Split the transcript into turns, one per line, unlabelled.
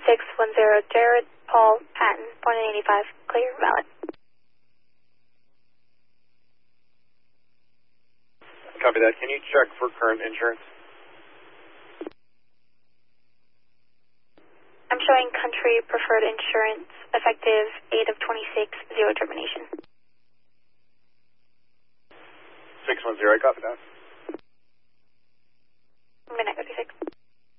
610 Jared Paul Patton, born in 85, clear, valid.
Copy that. Can you check for current insurance?
I'm showing country preferred insurance, effective 8 of 26, zero termination.
610, copy that.